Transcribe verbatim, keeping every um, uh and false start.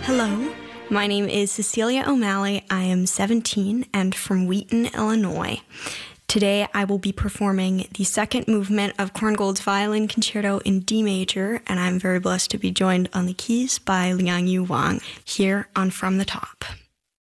Hello, my name is Cecilia O'Malley. I am seventeen and from Wheaton, Illinois. Today I will be performing the second movement of Korngold's Violin Concerto in D major, and I'm very blessed to be joined on the keys by Liangyu Wang here on From the Top.